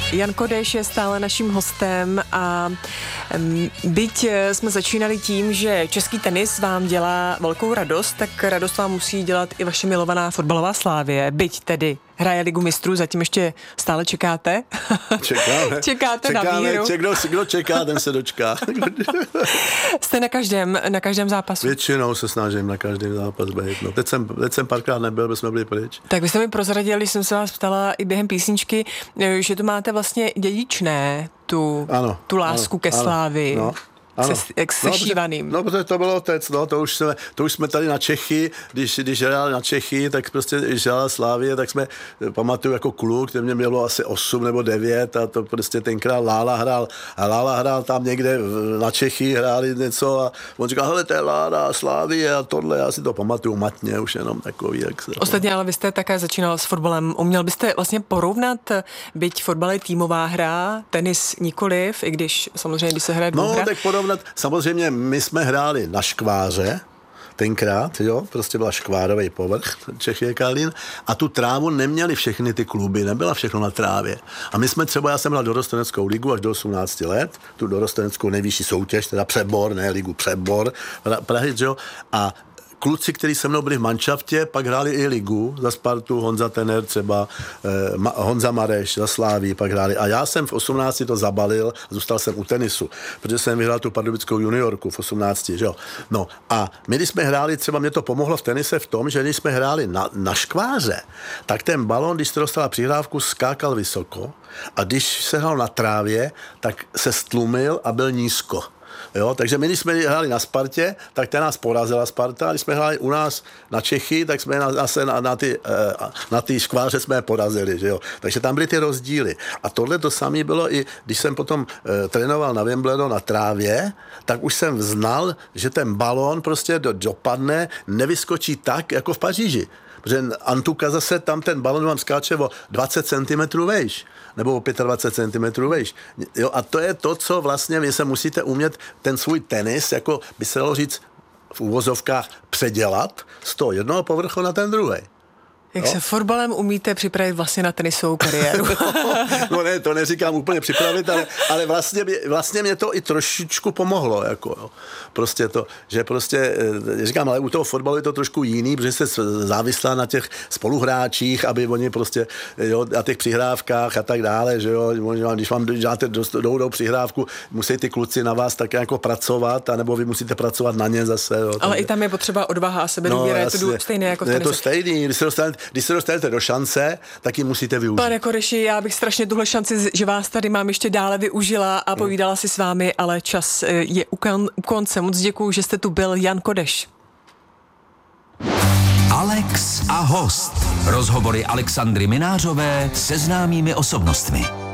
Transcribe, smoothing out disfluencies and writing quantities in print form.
Jan Kodeš je stále naším hostem a byť jsme začínali tím, že český tenis vám dělá velkou radost, tak radost vám musí dělat i vaše milovaná fotbalová Slavie. Byť tedy hraje Ligu mistrů, zatím ještě stále čekáte? Čekáte na víru. Kdo čeká, ten se dočká. Jste na každém zápasu? Většinou se snažím na každý zápas být. No, teď jsem párkrát nebyl, aby jsme byli pryč. Tak vy jste mi prozradili, když jsem se vás ptala i během písničky, že to máte vlastně dědičné, tu lásku ke Slávii. No. Sešívaným. No, protože to byl otec, no, to už jsme tady na Čechy, když hráli na Čechy, tak prostě, když hrála Slávie, tak jsme, pamatuju jako kluk, kde mě bylo asi 8 nebo 9 a to prostě tenkrát Lála hrál tam někde na Čechy, hráli něco a on říkal, hele, to je Lára, Slávie a tohle, já si to pamatuju matně, už jenom takový, jak se... Ostatně, ale vy jste také začínal s fotbalem, uměl byste vlastně porovnat, byť fotbal je týmová hra, tenis nikoliv, i když samozřejmě, když se hraje dvouhra. No, tak porovnat, samozřejmě my jsme hráli na škváře, tenkrát, jo, prostě byla škvárový povrch, Čechy Karlín, a tu trávu neměli všechny ty kluby, nebyla všechno na trávě. A my jsme třeba, já jsem hrál dorosteneckou ligu až do 18 let, tu dorosteneckou nejvyšší soutěž, teda Přebor, ne ligu Přebor, Prahy, jo, a kluci, kteří se mnou byli v manšaftě, pak hráli i ligu za Spartu, Honza Tener třeba, Honza Mareš za Slávii pak hráli. A já jsem v 18 to zabalil a zůstal jsem u tenisu, protože jsem vyhrál tu pardubickou juniorku v 18, že jo. No a my, když jsme hráli, třeba mě to pomohlo v tenise v tom, že když jsme hráli na škváře, tak ten balón, když jste dostala přihrávku, skákal vysoko a když se hrál na trávě, tak se stlumil a byl nízko. Jo, takže my, když jsme hráli na Spartě, tak ta nás porazila Sparta, a když jsme hráli u nás na Čechy, tak jsme na ty škváře jsme je porazili, že jo. Takže tam byly ty rozdíly. A tohle to samé bylo i, když jsem potom trénoval na Wimbledonu na trávě, tak už jsem znal, že ten balón prostě dopadne, nevyskočí tak, jako v Paříži. Protože Antuka zase tam ten balon vám skáče o 20 cm vejš, nebo o 25 cm vejš. Jo, a to je to, co vlastně vy se musíte umět ten svůj tenis, jako by se dalo říct v uvozovkách, předělat z toho jednoho povrchu na ten druhý. Jak se fotbalem umíte připravit vlastně na tenisovou kariéru? No ne, to neříkám úplně připravit, ale vlastně mě to i trošičku pomohlo, jako jo. Prostě to, že prostě, říkám, ale u toho fotbalu je to trošku jiný, protože se závislá na těch spoluhráčích, aby oni prostě, jo, na těch přihrávkách a tak dále, že jo, když vám dáte dobrou přihrávku, musí ty kluci na vás tak jako pracovat, anebo vy musíte pracovat na ně zase, jo. Ale i tam je potřeba odvaha a sebedůvěra, je to stejné jako v tenise. Je to stejný, když se dostanete do šance, tak ji musíte využít. Pane Kodeši, já bych strašně tuhle šanci, že vás tady mám, ještě dále využila a povídala si s vámi, ale čas je u konce. Moc děkuju, že jste tu byl, Jan Kodeš. Alex a host. Rozhovory Alexandry Minářové se známými osobnostmi.